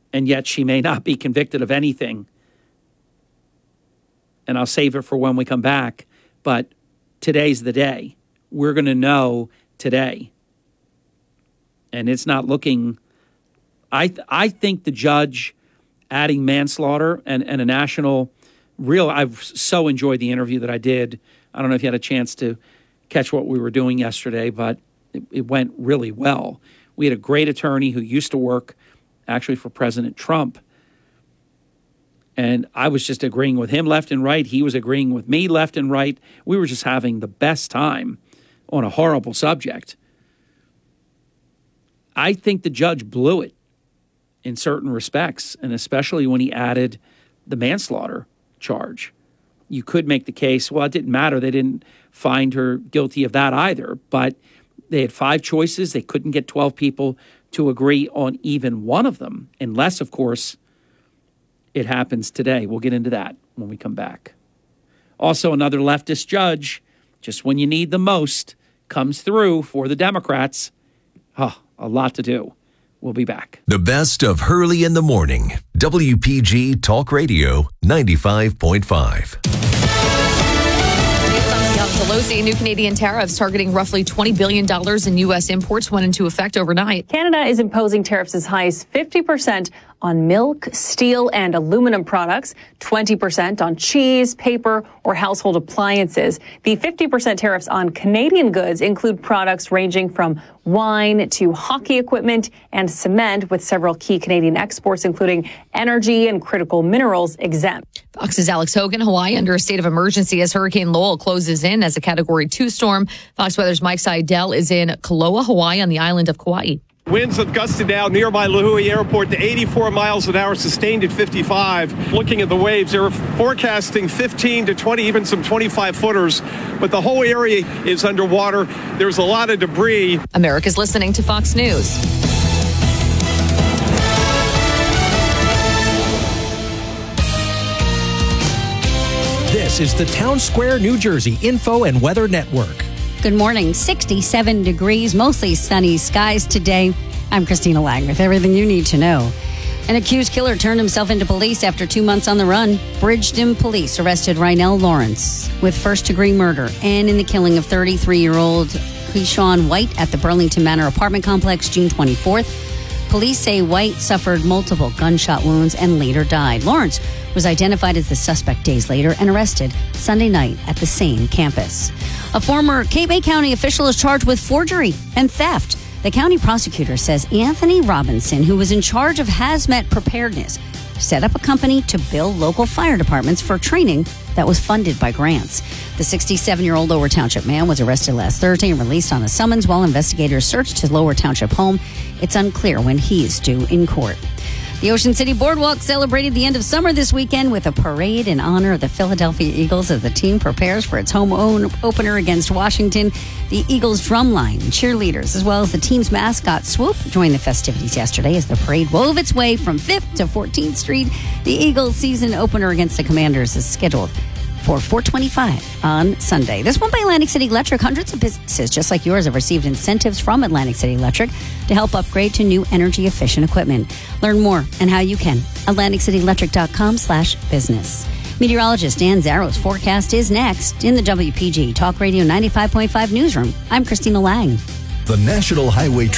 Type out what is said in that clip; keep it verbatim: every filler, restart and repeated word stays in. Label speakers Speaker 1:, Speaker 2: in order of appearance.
Speaker 1: and yet she may not be convicted of anything. And I'll save it for when we come back. But today's the day. We're going to know today. And it's not looking... I th- I think the judge adding manslaughter and, and a national... real. I've so enjoyed the interview that I did. I don't know if you had a chance to catch what we were doing yesterday, but it, it went really well. We had a great attorney who used to work actually for President Trump. And I was just agreeing with him left and right. He was agreeing with me left and right. We were just having the best time on a horrible subject. I think the judge blew it in certain respects, and especially when he added the manslaughter charge. You could make the case, well, it didn't matter. They didn't find her guilty of that either. But they had five choices. They couldn't get twelve people to agree on even one of them, unless, of course, it happens today. We'll get into that when we come back. Also, another leftist judge, just when you need the most, comes through for the Democrats. Oh, a lot to do. We'll be back.
Speaker 2: The best of Hurley in the Morning. W P G Talk Radio ninety-five point five.
Speaker 3: Pelosi, new Canadian tariffs targeting roughly twenty billion dollars in U S imports went into effect overnight.
Speaker 4: Canada is imposing tariffs as high as fifty percent on milk, steel, and aluminum products, twenty percent on cheese, paper, or household appliances. The fifty percent tariffs on Canadian goods include products ranging from wine to hockey equipment and cement, with several key Canadian exports, including energy and critical minerals, exempt.
Speaker 3: Fox's Alex Hogan, Hawaii under a state of emergency as Hurricane Lowell closes in as a Category two storm. Fox Weather's Mike Seidel is in Kaloa, Hawaii, on the island of Kauai.
Speaker 5: Winds have gusted now nearby Lihue Airport to eighty-four miles an hour, sustained at fifty-five. Looking at the waves, they're forecasting fifteen to twenty, even some twenty-five footers. But the whole area is underwater. There's a lot of debris.
Speaker 3: America's listening to Fox News.
Speaker 6: This is the Town Square, New Jersey Info and Weather Network.
Speaker 7: Good morning. sixty-seven degrees, mostly sunny skies today. I'm Christina Lang with everything you need to know. An accused killer turned himself into police after two months on the run. Bridgeton police arrested Rynell Lawrence with first-degree murder and in the killing of thirty-three-year-old Keyshawn White at the Burlington Manor apartment complex June twenty-fourth. Police say White suffered multiple gunshot wounds and later died. Lawrence was identified as the suspect days later and arrested Sunday night at the same campus. A former Cape May County official is charged with forgery and theft. The county prosecutor says Anthony Robinson, who was in charge of hazmat preparedness, set up a company to bill local fire departments for training that was funded by grants. The sixty-seven-year-old Lower Township man was arrested last Thursday and released on a summons while investigators searched his Lower Township home. It's unclear when he's due in court. The Ocean City Boardwalk celebrated the end of summer this weekend with a parade in honor of the Philadelphia Eagles as the team prepares for its home opener against Washington. The Eagles drumline and cheerleaders, as well as the team's mascot, Swoop, joined the festivities yesterday as the parade wove its way from fifth to fourteenth Street. The Eagles' season opener against the Commanders is scheduled for four twenty-five on Sunday. This one by Atlantic City Electric. Hundreds of businesses just like yours have received incentives from Atlantic City Electric to help upgrade to new energy-efficient equipment. Learn more and how you can. Atlantic City Electric dot com slash business. Meteorologist Dan Zarrow's forecast is next in the W P G Talk Radio ninety-five point five newsroom. I'm Christina Lang.
Speaker 2: The National Highway